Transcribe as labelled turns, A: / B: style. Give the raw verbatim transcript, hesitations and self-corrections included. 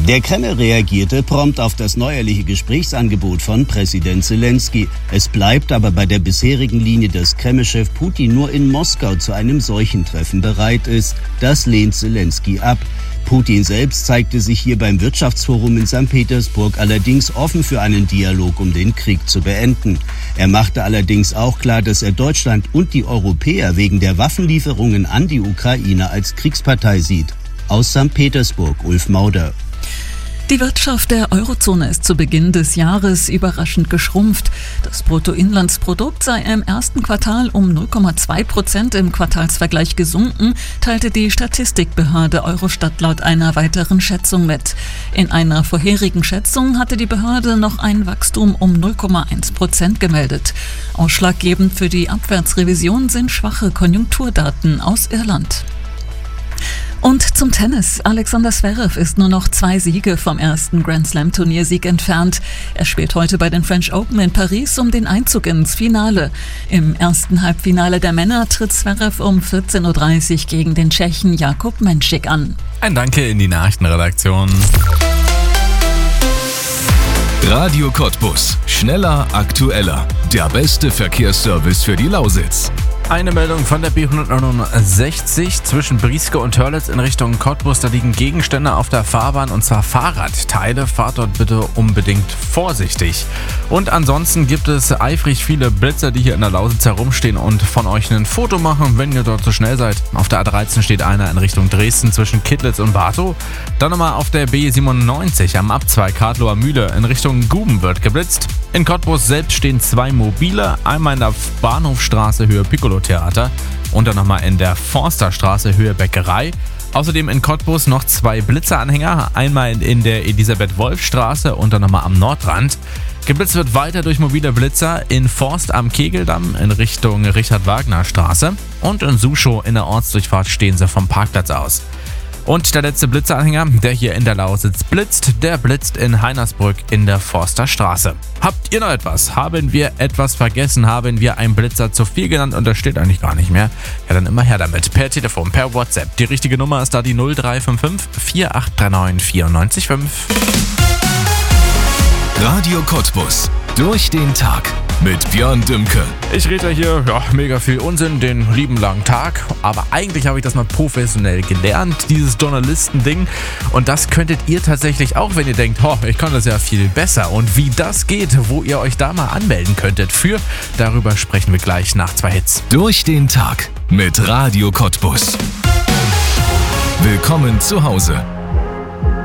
A: Der Kreml reagierte prompt auf das neuerliche Gesprächsangebot von Präsident Selenskyj. Es bleibt aber bei der bisherigen Linie, dass Kreml-Chef Putin nur in Moskau zu einem solchen Treffen bereit ist. Das lehnt Selenskyj ab. Putin selbst zeigte sich hier beim Wirtschaftsforum in Sankt Petersburg allerdings offen für einen Dialog, um den Krieg zu beenden. Er machte allerdings auch klar, dass er Deutschland und die Europäer wegen der Waffenlieferungen an die Ukraine als Kriegspartei sieht. Aus Sankt Petersburg, Ulf Mauder.
B: Die Wirtschaft der Eurozone ist zu Beginn des Jahres überraschend geschrumpft. Das Bruttoinlandsprodukt sei im ersten Quartal um null Komma zwei Prozent im Quartalsvergleich gesunken, teilte die Statistikbehörde Eurostat laut einer weiteren Schätzung mit. In einer vorherigen Schätzung hatte die Behörde noch ein Wachstum um null Komma eins Prozent gemeldet. Ausschlaggebend für die Abwärtsrevision sind schwache Konjunkturdaten aus Irland. Und zum Tennis. Alexander Zverev ist nur noch zwei Siege vom ersten Grand-Slam-Turniersieg entfernt. Er spielt heute bei den French Open in Paris um den Einzug ins Finale. Im ersten Halbfinale der Männer tritt Zverev um vierzehn Uhr dreißig gegen den Tschechen Jakub Menšik an.
C: Ein Danke in die Nachrichtenredaktion.
D: Radio Cottbus. Schneller, aktueller. Der beste Verkehrsservice für die Lausitz.
C: Eine Meldung von der B hundertneunundsechzig zwischen Brieske und Hörlitz in Richtung Cottbus. Da liegen Gegenstände auf der Fahrbahn und zwar Fahrradteile. Fahrt dort bitte unbedingt vorsichtig. Und ansonsten gibt es eifrig viele Blitzer, die hier in der Lausitz herumstehen und von euch ein Foto machen, wenn ihr dort so schnell seid. Auf der A dreizehn steht einer in Richtung Dresden zwischen Kittlitz und Bartow. Dann nochmal auf der B siebenundneunzig am Abzweig Kartloer Mühle in Richtung Guben wird geblitzt. In Cottbus selbst stehen zwei mobile, einmal in der Bahnhofstraße Höhe Piccolo-Theater und dann nochmal in der Forsterstraße Höhe Bäckerei. Außerdem in Cottbus noch zwei Blitzeranhänger, einmal in der Elisabeth-Wolf-Straße und dann nochmal am Nordrand. Geblitzt wird weiter durch mobile Blitzer in Forst am Kegeldamm in Richtung Richard-Wagner-Straße und in Suschow in der Ortsdurchfahrt stehen sie vom Parkplatz aus. Und der letzte Blitzeranhänger, der hier in der Lausitz blitzt, der blitzt in Heinersbrück in der Forsterstraße. Habt ihr noch etwas? Haben wir etwas vergessen? Haben wir einen Blitzer zu viel genannt und das steht eigentlich gar nicht mehr? Ja, dann immer her damit. Per Telefon, per WhatsApp. Die richtige Nummer ist da die null drei fünf fünf vier acht drei neun vier neun fünf.
D: Radio Cottbus. Durch den Tag mit Björn Dümke.
C: Ich rede ja hier ja, mega viel Unsinn den lieben langen Tag, aber eigentlich habe ich das mal professionell gelernt, dieses Journalistending. Und das könntet ihr tatsächlich auch, wenn ihr denkt, oh, ich kann das ja viel besser. Und wie das geht, wo ihr euch da mal anmelden könntet für, darüber sprechen wir gleich nach zwei Hits.
D: Durch den Tag mit Radio Cottbus. Willkommen zu Hause.